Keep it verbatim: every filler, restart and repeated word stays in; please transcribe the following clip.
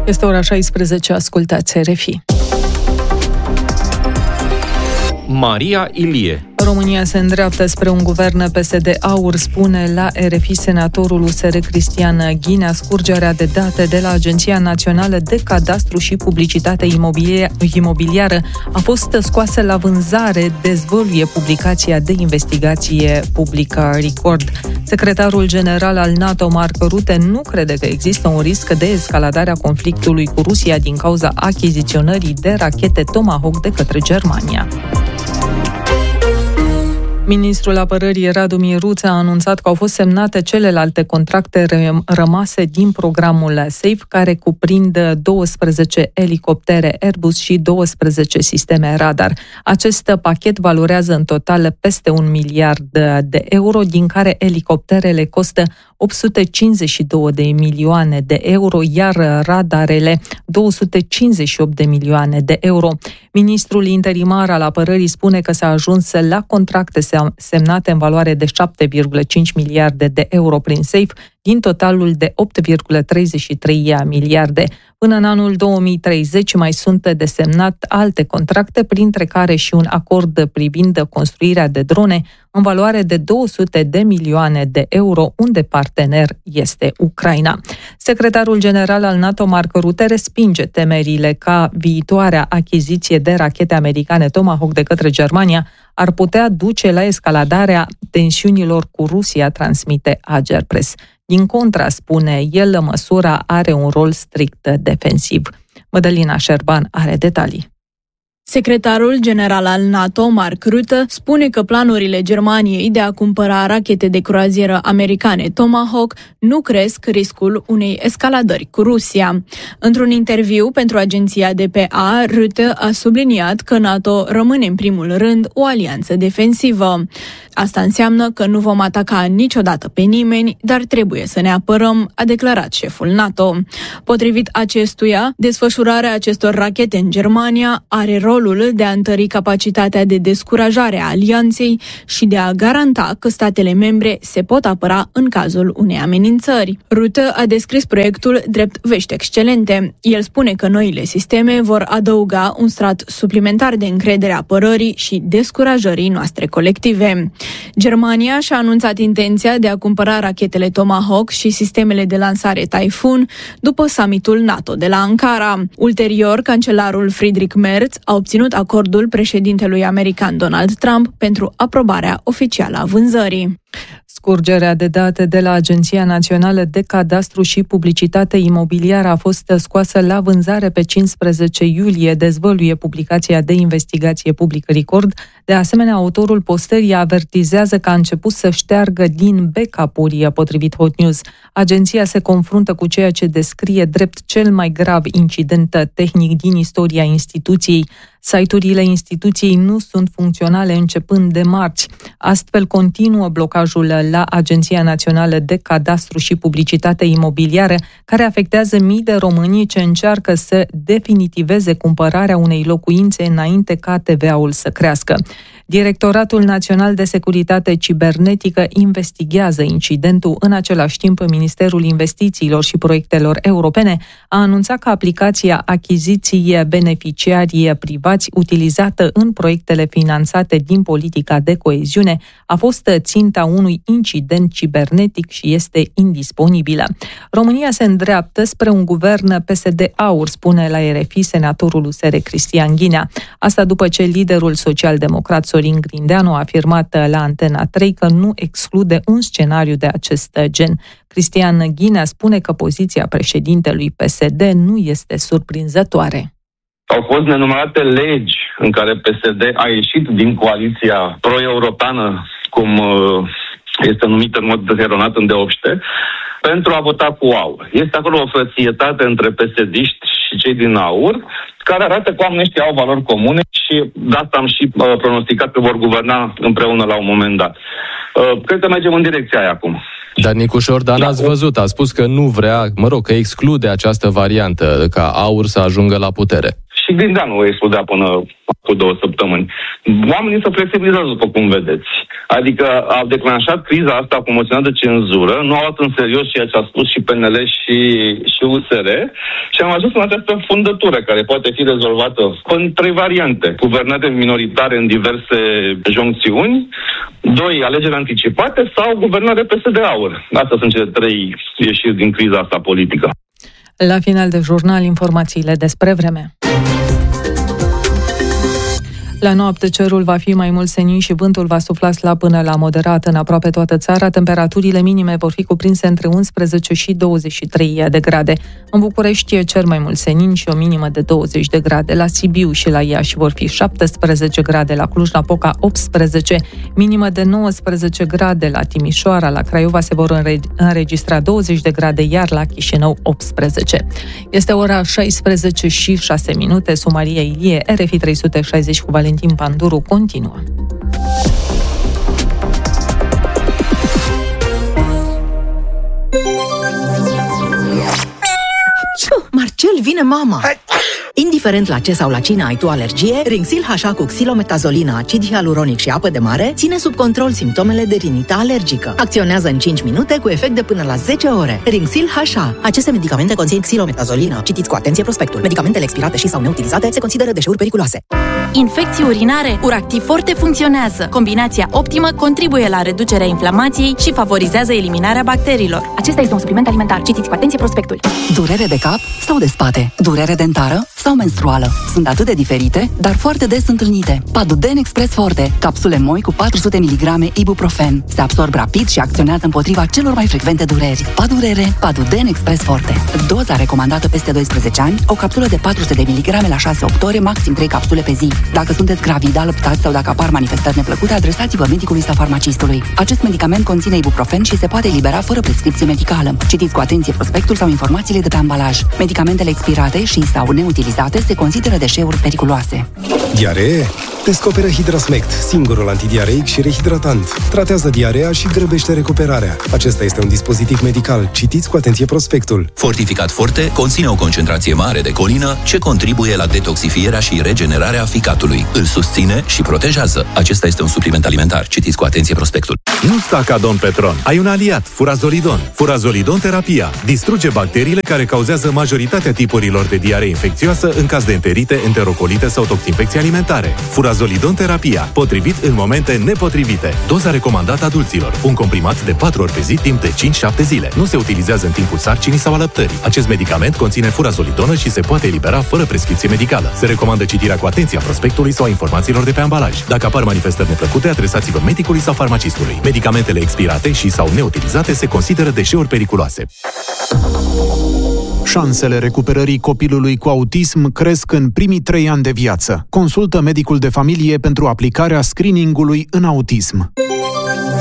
Este ora șaisprezece, ascultați R F I. Maria Ilie. România se îndreaptă spre un guvern P S D-AUR, spune la R F I senatorul U S R Cristian Ghinea. Scurgerea de date de la Agenția Națională de Cadastru și Publicitate Imobiliară a fost scoasă la vânzare, dezvăluie publicația de investigație publică Record. Secretarul general al NATO, Mark Rutte, nu crede că există un risc de escaladare a conflictului cu Rusia din cauza achiziționării de rachete Tomahawk de către Germania. Ministrul Apărării Radu Mieruță a anunțat că au fost semnate celelalte contracte rămase din programul SAFE, care cuprind douăsprezece elicoptere Airbus și douăsprezece sisteme radar. Acest pachet valorează în total peste un miliard de euro, din care elicopterele costă opt sute cincizeci și două de milioane de euro, iar radarele două sute cincizeci și opt de milioane de euro. Ministrul interimar al Apărării spune că s-a ajuns la contracte semnate în valoare de șapte virgulă cinci miliarde de euro prin SAFE, din totalul de opt virgulă treizeci și trei miliarde. Până în anul două mii treizeci mai sunt de semnat alte contracte, printre care și un acord privind construirea de drone în valoare de două sute de milioane de euro, unde partener este Ucraina. Secretarul general al NATO, Mark Rutte, respinge temerile ca viitoarea achiziție de rachete americane Tomahawk de către Germania ar putea duce la escaladarea tensiunilor cu Rusia, transmite Agerpres. Din contra, spune el, măsura are un rol strict defensiv. Mădălina Șerban are detalii. Secretarul general al NATO, Mark Rutte, spune că planurile Germaniei de a cumpăra rachete de croazieră americane Tomahawk nu cresc riscul unei escaladări cu Rusia. Într-un interviu pentru agenția D P A, Rutte a subliniat că NATO rămâne în primul rând o alianță defensivă. Asta înseamnă că nu vom ataca niciodată pe nimeni, dar trebuie să ne apărăm, a declarat șeful NATO. Potrivit acestuia, desfășurarea acestor rachete în Germania are rolul de a întări capacitatea de descurajare a alianței și de a garanta că statele membre se pot apăra în cazul unei amenințări. Rutte a descris proiectul drept vești excelente. El spune că noile sisteme vor adăuga un strat suplimentar de încredere a apărării și descurajării noastre colective. Germania și-a anunțat intenția de a cumpăra rachetele Tomahawk și sistemele de lansare Typhoon după summitul NATO de la Ankara. Ulterior, cancelarul Friedrich Merz a obținut acordul președintelui american Donald Trump pentru aprobarea oficială a vânzării. Scurgerea de date de la Agenția Națională de Cadastru și Publicitate Imobiliară a fost scoasă la vânzare pe cincisprezece iulie, dezvăluie publicația de investigație publică Record. De asemenea, autorul postării avertizează că a început să șteargă din backup-uri, potrivit Hot News. Agenția se confruntă cu ceea ce descrie drept cel mai grav incident tehnic din istoria instituției. Site-urile instituției nu sunt funcționale începând de marți. Astfel, continuă blocajul la Agenția Națională de Cadastru și Publicitate Imobiliară, care afectează mii de români ce încearcă să definitiveze cumpărarea unei locuințe înainte ca T V A-ul să crească. Directoratul Național de Securitate Cibernetică investigează incidentul. În același timp, Ministerul Investițiilor și Proiectelor Europene a anunțat că aplicația achiziției beneficiarii privați utilizată în proiectele finanțate din politica de coeziune a fost ținta unui incident cibernetic și este indisponibilă. România se îndreaptă spre un guvern P S D-AUR, spune la R F I senatorul U S R Cristian Ghinea. Asta după ce liderul social-democrat Sorin Grindeanu a afirmat la Antena trei că nu exclude un scenariu de acest gen. Cristian Ghinea spune că poziția președintelui P S D nu este surprinzătoare. Au fost nenumărate legi în care P S D a ieșit din coaliția pro-europeană, cum este numită în mod eronat îndeopște, pentru a vota cu AUR. Este acolo o frățietate între P S D-iști și cei din AUR, care arată că oamenii ăștia au valori comune și de asta am și uh, pronosticat că vor guverna împreună la un moment dat. Uh, cred că mergem în direcția aia acum. Dar Nicu Șordan, ați văzut, a spus că nu vrea, mă rog, că exclude această variantă, ca AUR să ajungă la putere. și Grindeanu explodea până cu două săptămâni. Oamenii se flexibilizează, după cum vedeți. Adică au declanșat criza asta cu moțiunea de cenzură, nu au luat în serios ceea ce a spus și P N L și, și U S R și am ajuns în această fundătură care poate fi rezolvată în trei variante. Guvernate minoritare în diverse joncțiuni, doi, alegeri anticipate sau guvernare P S D-aur. Astea sunt cele trei ieșiri din criza asta politică. La final de jurnal, informațiile despre vreme. La noapte, cerul va fi mai mult senin și vântul va sufla slab până la moderat în aproape toată țara. Temperaturile minime vor fi cuprinse între unsprezece și douăzeci și trei de grade. În București e cer mai mult senin și o minimă de douăzeci de grade. La Sibiu și la Iași vor fi șaptesprezece grade, la Cluj-Napoca optsprezece, minimă de nouăsprezece grade. La Timișoara, la Craiova se vor înregistra douăzeci de grade, iar la Chișinău optsprezece. Este ora șaisprezece și șase minute. Sunt Maria Ilie, R F I trei sute șaizeci cu Valentin Panduru continuă. Marcel, vine mama! Hai. Indiferent la ce sau la cine ai tu alergie, Rinxil H A cu xilometazolină, acid hialuronic și apă de mare ține sub control simptomele de rinită alergică. Acționează în cinci minute cu efect de până la zece ore. Rinxil H A. Aceste medicamente conțin xilometazolină. Citiți cu atenție prospectul. Medicamentele expirate și sau neutilizate se consideră deșeuri periculoase. Infecții urinare, Uractiv Forte funcționează. Combinația optimă contribuie la reducerea inflamației și favorizează eliminarea bacteriilor. Acesta este un supliment alimentar. Citiți cu atenție prospectul. Durere de cap sau de spate? Durere dentară sau menstruală? Sunt atât de diferite, dar foarte des întâlnite. Paduden Express Forte, capsule moi cu patru sute miligrame ibuprofen. Se absorb rapid și acționează împotriva celor mai frecvente dureri. Padurere, Paduden Express Forte. Doza recomandată peste doisprezece ani, o capsulă de patru sute de miligrame la șase opt ore, maxim trei capsule pe zi. Dacă sunteți gravid, alăptați sau dacă apar manifestări neplăcute, adresați-vă medicului sau farmacistului. Acest medicament conține ibuprofen și se poate elibera fără prescripție medicală. Citiți cu atenție prospectul sau informațiile de pe ambalaj. Medicamentele expirate și sau neutilizate se consideră deșeuri periculoase. Diaree? Descoperă Hidrasmect, singurul antidiareic și rehidratant. Tratează diarea și grăbește recuperarea. Acesta este un dispozitiv medical. Citiți cu atenție prospectul. Fortificat Forte conține o concentrație mare de colină ce contribuie la detoxifierea și regenerarea ficatului. Îl susține și protejează. Acesta este un supliment alimentar. Citiți cu atenție prospectul. Nu sta ca Don Petron. Ai un aliat, Furazolidon. Furazolidon terapia distruge bacteriile care cauzează majoritatea tipurilor de diaree infecțioasă în caz de enterite, enterocolite sau toxinfecții alimentare. Furazolidon terapia, potrivit în momente nepotrivite. Doza recomandată adulților. Un comprimat de patru ori pe zi timp de cinci șapte zile. Nu se utilizează în timpul sarcinii sau alăptării. Acest medicament conține furazolidonă și se poate elibera fără prescripție medicală. Se recomandă citirea cu atenție a prospectului sau a informațiilor de pe ambalaj. Dacă apar manifestări neplăcute, adresați-vă medicului sau farmacistului. Medicamentele expirate și sau neutilizate se consideră deșeuri periculoase. Șansele recuperării copilului cu autism cresc în primii trei ani de viață. Consultă medicul de familie pentru aplicarea screeningului în autism.